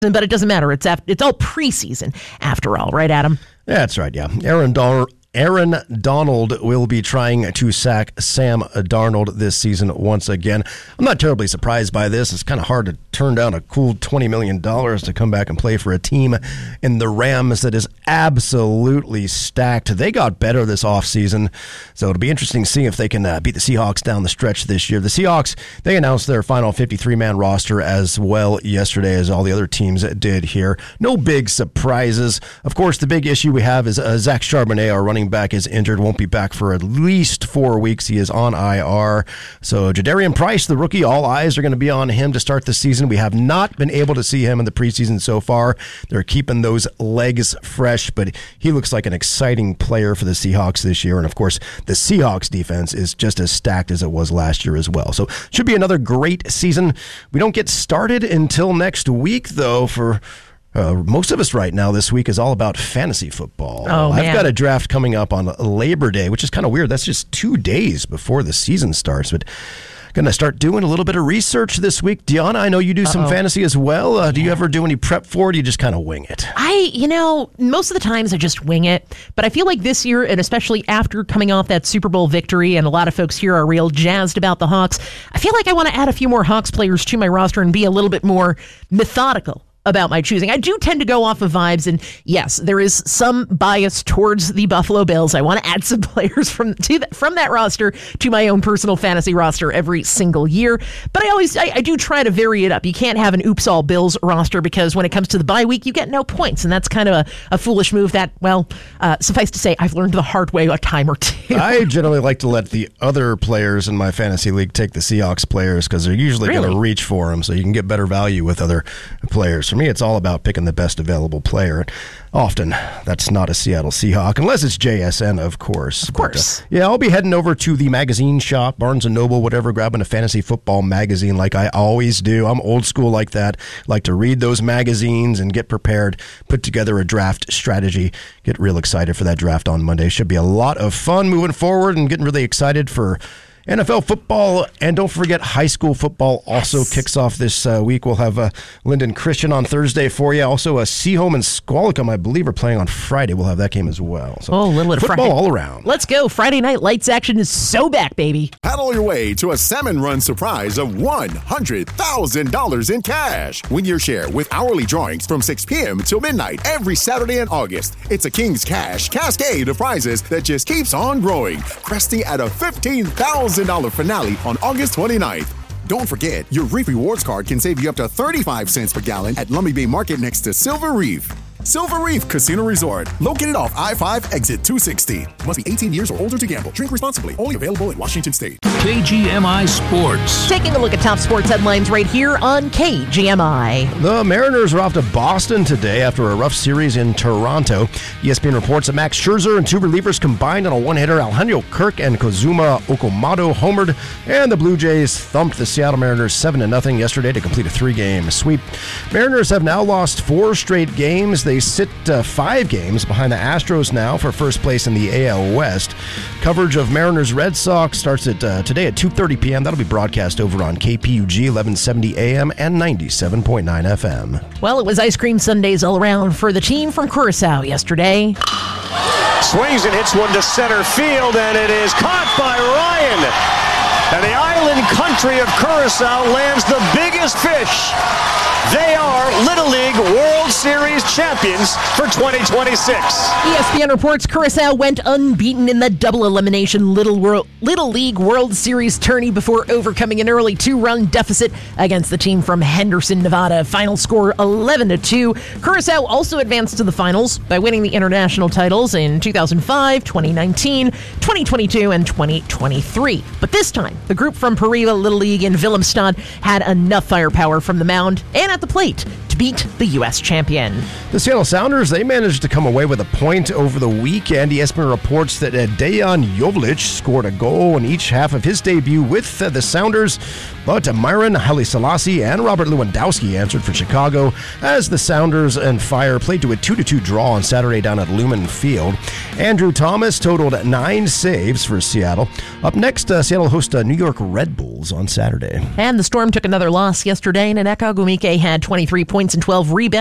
but it doesn't matter. It's all preseason after all, right, Adam? That's right, yeah. Aaron Donald will be trying to sack Sam Darnold this season once again. I'm not terribly surprised by this. It's kind of hard to turn down a cool $20 million to come back and play for a team in the Rams that is absolutely stacked. They got better this offseason, so it'll be interesting to see if they can beat the Seahawks down the stretch this year. The Seahawks, they announced their final 53-man roster as well yesterday, as all the other teams did here. No big surprises. Of course, the big issue we have is Zach Charbonnet, our running back, is injured, won't be back for at least 4 weeks. He is on IR. So Jadarian Price, the rookie, all eyes are going to be on him to start the season. We have not been able to see him in the preseason so far. They're keeping those legs fresh, but he looks like an exciting player for the Seahawks this year. And of course, the Seahawks defense is just as stacked as it was last year as well. So should be another great season. We don't get started until next week, though, for most of us right now this week is all about fantasy football. Oh, I've man. got a draft coming up on Labor Day, which is kind of weird. That's just 2 days before the season starts. But going to start doing a little bit of research this week. Deanna, I know you do some fantasy as well. Do you ever do any prep for it, or do you just kind of wing it? Most of the times I just wing it. But I feel like this year, and especially after coming off that Super Bowl victory, and a lot of folks here are real jazzed about the Hawks, I feel like I want to add a few more Hawks players to my roster and be a little bit more methodical about my choosing. I do tend to go off of vibes, and yes, there is some bias towards the Buffalo Bills. I want to add some players from that roster to my own personal fantasy roster every single year, but I do try to vary it up. You can't have an oops all Bills roster, because when it comes to the bye week, you get no points, and that's kind of a foolish move that, suffice to say, I've learned the hard way a time or two. I generally like to let the other players in my fantasy league take the Seahawks players, because they're usually going to reach for them, so you can get better value with other players. For me, it's all about picking the best available player. Often, that's not a Seattle Seahawk, unless it's JSN, of course. Of course. But, I'll be heading over to the magazine shop, Barnes & Noble, whatever, grabbing a fantasy football magazine like I always do. I'm old school like that. Like to read those magazines and get prepared, put together a draft strategy, get real excited for that draft on Monday. Should be a lot of fun moving forward, and getting really excited for NFL football, and don't forget high school football also kicks off this week. We'll have Lyndon Christian on Thursday for you. Also, Seaholm and Squalicum, I believe, are playing on Friday. We'll have that game as well. So, a little bit of football all around. Let's go. Friday night lights action is so back, baby. Paddle your way to a Salmon Run surprise of $100,000 in cash. Win your share with hourly drawings from 6 p.m. till midnight every Saturday in August. It's a King's Cash cascade of prizes that just keeps on growing, cresting at a $15,000 finale on August 29th. Don't forget, your Reef Rewards card can save you up to 35 cents per gallon at Lummi Bay Market next to Silver Reef. Silver Reef Casino Resort, located off I-5 exit 260. Must be 18 years or older to gamble. Drink responsibly. Only available in Washington State. KGMI Sports. Taking a look at top sports headlines right here on KGMI. The Mariners are off to Boston today after a rough series in Toronto. ESPN reports that Max Scherzer and 2 relievers combined on a one-hitter. Alejandro Kirk and Kazuma Okamoto homered, and the Blue Jays thumped the Seattle Mariners 7-0 yesterday to complete a 3-game sweep. Mariners have now lost 4 straight games. They sit 5 games behind the Astros now for first place in the AL West. Coverage of Mariners Red Sox starts at today at 2:30 p.m. That'll be broadcast over on KPUG 1170 AM and 97.9 FM. Well, it was ice cream sundaes all around for the team from Curacao yesterday. Swings and hits one to center field, and it is caught by Ryan. And the island country of Curacao lands the biggest fish. They are Little League World Series champions for 2026. ESPN reports Curacao went unbeaten in the double elimination Little League World Series tourney before overcoming an early 2-run deficit against the team from Henderson, Nevada. Final score 11-2. Curacao also advanced to the finals by winning the international titles in 2005, 2019, 2022, and 2023. But this time, the group from Pariva Little League in Willemstad had enough firepower from the mound and at the plate to beat the U.S. champion. The Seattle Sounders, they managed to come away with a point over the weekend. ESPN reports that Dejan Joveljic scored a goal in each half of his debut with the Sounders, but Myron Haile-Selassie and Robert Lewandowski answered for Chicago as the Sounders and Fire played to a 2-2 draw on Saturday down at Lumen Field. Andrew Thomas totaled 9 saves for Seattle. Up next, Seattle hosts New York Red Bulls on Saturday. And the Storm took another loss yesterday, and Nneka Ogwumike had 23 points points and 12 rebounds.